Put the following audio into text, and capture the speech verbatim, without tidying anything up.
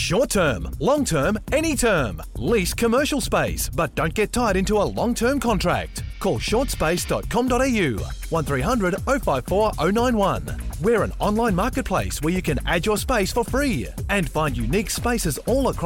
Short term, long term, any term. Lease commercial space, but don't get tied into a long-term contract. Call short space dot com dot a u, one three hundred oh five four oh nine one. We're an online marketplace where you can add your space for free and find unique spaces all across